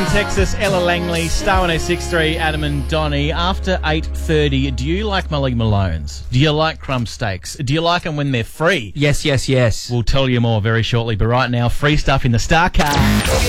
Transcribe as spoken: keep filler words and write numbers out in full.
Texas, Ella Langley, Star one oh six three, Adam and Donnie. After eight thirty, do you like Molly Malone's? Do you like crumb steaks? Do you like them when they're free? Yes, yes, yes. We'll tell you more very shortly, but right now, free stuff in the Star Car.